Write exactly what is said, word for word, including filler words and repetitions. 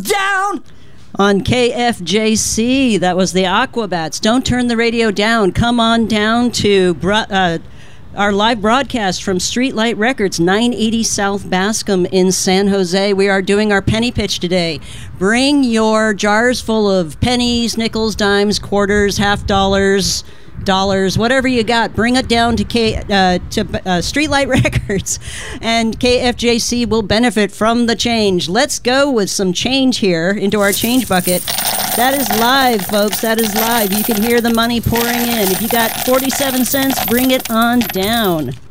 Down! On K F J C, that was the Aquabats. Don't turn the radio down. Come on down to bro- uh, our live broadcast from Streetlight Records, nine eighty South Bascom in San Jose. We are doing our penny pitch today. Bring your jars full of pennies, nickels, dimes, quarters, half dollars, dollars, whatever you got. Bring it down to K uh, to uh, Streetlight Records, and K F J C will benefit from the change. Let's go with some change here into our change bucket. That is live, folks. That is live. You can hear the money pouring in. If you got forty-seven cents, bring it on down.